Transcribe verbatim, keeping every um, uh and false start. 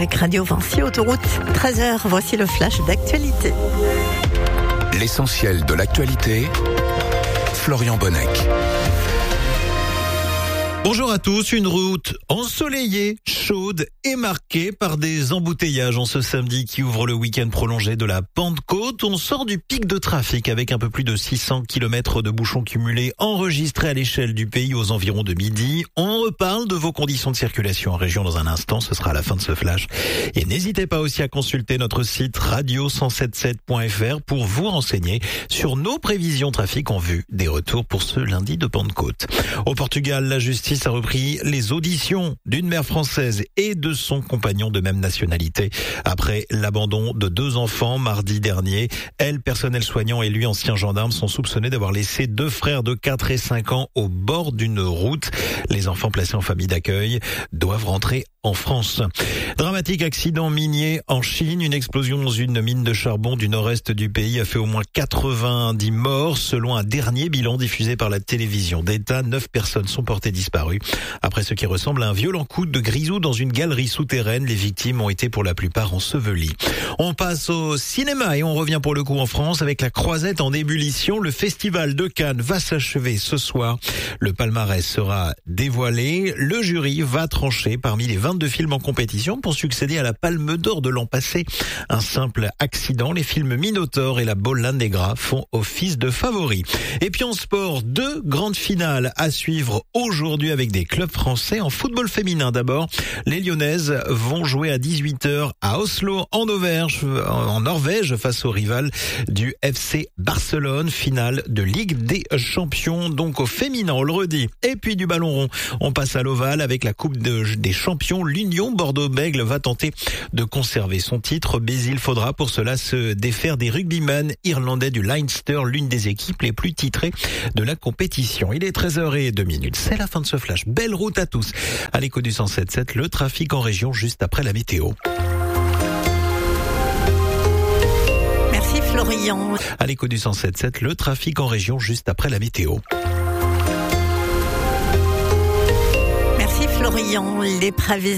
Avec Radio Vinci, autoroute treize heures, voici le flash d'actualité. L'essentiel de l'actualité, Florian Bonnec. Bonjour à tous, une route ensoleillée, chaude et marquée par des embouteillages en ce samedi qui ouvre le week-end prolongé de la Pentecôte. On sort du pic de trafic avec un peu plus de six cents kilomètres de bouchons cumulés enregistrés à l'échelle du pays aux environs de midi. On reparle de vos conditions de circulation en région dans un instant, ce sera à la fin de ce flash. Et n'hésitez pas aussi à consulter notre site radio cent soixante-dix-sept point f r pour vous renseigner sur nos prévisions trafic en vue des retours pour ce lundi de Pentecôte. Au Portugal, la justice a repris les auditions d'une mère française et de son compagnon de même nationalité après l'abandon de deux enfants mardi dernier. Elle, personnel soignant, et lui, ancien gendarme, sont soupçonnés d'avoir laissé deux frères de quatre et cinq ans au bord d'une route. Les enfants placés en famille d'accueil doivent rentrer en France. Dramatique accident minier en Chine. Une explosion dans une mine de charbon du nord-est du pays a fait au moins quatre-vingt-dix morts. Selon un dernier bilan diffusé par la télévision d'État, neuf personnes sont portées disparues après ce qui ressemble à un violent coup de grisou dans une galerie souterraine. Les victimes ont été pour la plupart ensevelies. On passe au cinéma et on revient pour le coup en France avec La Croisette en ébullition. Le festival de Cannes va s'achever ce soir. Le palmarès sera dévoilé. Le jury va trancher parmi les vingt-deux films en compétition pour succéder à la Palme d'Or de l'an passé. Un simple accident, les films Minotaure et La Bolla Negra font office de favoris. Et puis en sport, deux grandes finales à suivre aujourd'hui avec des clubs français. En football féminin d'abord, les Lyonnaises vont jouer à dix-huit heures à Oslo en Auvergne, en Norvège face au rival du F C Barcelone. Finale de Ligue des Champions, donc au féminin, on le redit. Et puis du ballon rond, on passe à l'ovale avec la Coupe de, des Champions. L'Union Bordeaux-Bègles va tenter de conserver son titre, mais il faudra pour cela se défaire des rugbymen irlandais du Leinster, l'une des équipes les plus titrées de la compétition. Il est treize heures zéro deux, c'est la fin de ce flash. Belle route à tous. À l'écho du cent soixante-dix-sept, le trafic en région juste après la météo. Merci Florian. À l'écho du cent soixante-dix-sept, le trafic en région juste après la météo. Merci Florian. Les prévisions